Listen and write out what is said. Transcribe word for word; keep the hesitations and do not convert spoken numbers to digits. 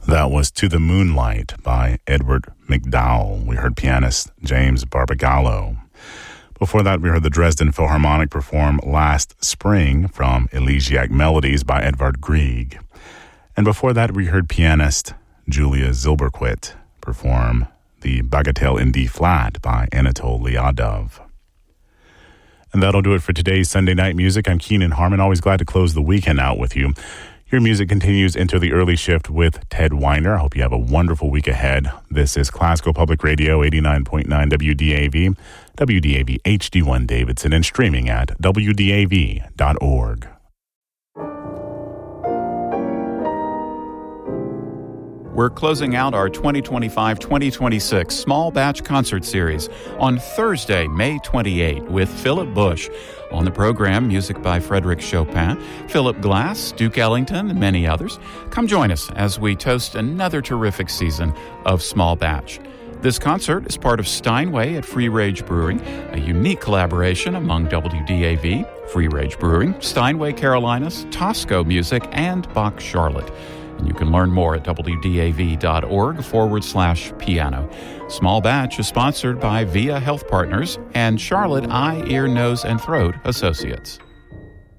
That was To the Moonlight by Edward McDowell. We heard pianist James Barbagallo. Before that, we heard the Dresden Philharmonic perform Last Spring from Elegiac Melodies by Edvard Grieg. And before that, we heard pianist Julia Zilberquit perform the Bagatelle in D-flat by Anatole Liadov. And that'll do it for today's Sunday Night Music. I'm Keenan Harmon, always glad to close the weekend out with you. Your music continues into the early shift with Ted Weiner. I hope you have a wonderful week ahead. This is Classical Public Radio, eighty-nine point nine W D A V, W D A V H D one Davidson, and streaming at W D A V dot org. We're closing out our twenty twenty-five twenty twenty-six Small Batch Concert Series on Thursday, May twenty-eighth, with Philip Bush. On the program, music by Frédéric Chopin, Philip Glass, Duke Ellington, and many others. Come join us as we toast another terrific season of Small Batch. This concert is part of Steinway at Free Rage Brewing, a unique collaboration among W D A V, Free Rage Brewing, Steinway Carolinas, Tosco Music, and Bach Charlotte. And you can learn more at W D A V dot org forward slash piano. Small Batch is sponsored by Via Health Partners and Charlotte Eye, Ear, Nose, and Throat Associates.